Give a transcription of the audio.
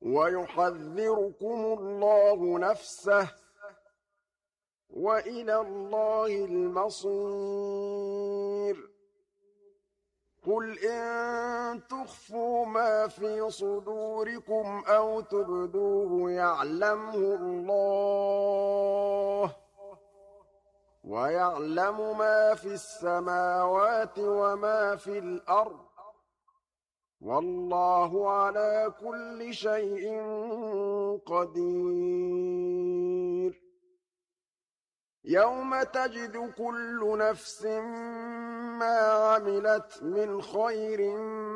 وَيُحَذِّرُكُمُ اللَّهُ نَفْسَهُ ۗ وَإِلَى اللَّهِ الْمَصِيرُ قُلْ إِن تُخْفُوا مَا فِي صُدُورِكُمْ أَوْ تُبْدُوهُ يَعْلَمْهُ اللَّهُ ۗ وَيَعْلَمُ مَا فِي السَّمَاوَاتِ وَمَا فِي الْأَرْضِ ۗ وَاللَّهُ عَلَىٰ كُلِّ شَيْءٍ قَدِيرٌ يَوْمَ تَجِدُ كُلُّ نَفْسٍ مَّا عَمِلَتْ مِنْ خَيْرٍ